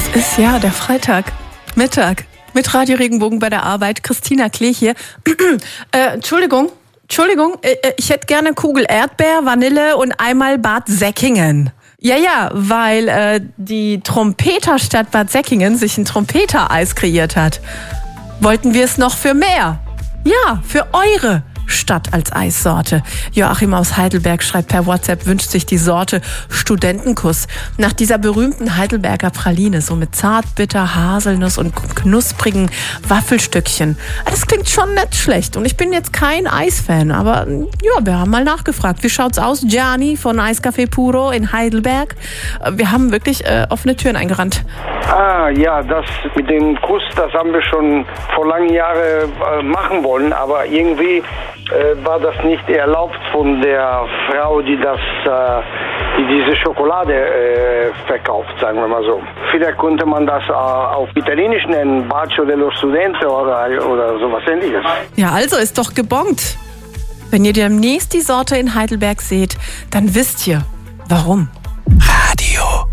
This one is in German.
ist ja der Freitagmittag mit Radio Regenbogen bei der Arbeit. Christina Klee hier. Entschuldigung, ich hätte gerne Kugel Erdbeer, Vanille und einmal Bad Säckingen. Ja, weil die Trompeterstadt Bad Säckingen sich ein Trompetereis kreiert hat. Wollten wir es noch für mehr? Ja, für eure Stadt als Eissorte. Joachim aus Heidelberg schreibt per WhatsApp, wünscht sich die Sorte Studentenkuss. Nach dieser berühmten Heidelberger Praline, so mit Zartbitter, Haselnuss und knusprigen Waffelstückchen. Das klingt schon nicht schlecht und ich bin jetzt kein Eisfan, aber ja, wir haben mal nachgefragt. Wie schaut's aus? Gianni von Eiscafé Puro in Heidelberg. Wir haben wirklich offene Türen eingerannt. Ja, das mit dem Kuss, das haben wir schon vor langen Jahren machen wollen, aber irgendwie war das nicht erlaubt von der Frau, die diese Schokolade verkauft, sagen wir mal so. Vielleicht könnte man das auf Italienisch nennen, Bacio dello Studente oder sowas Ähnliches. Ja, also ist doch gebongt. Wenn ihr demnächst die Sorte in Heidelberg seht, dann wisst ihr, warum.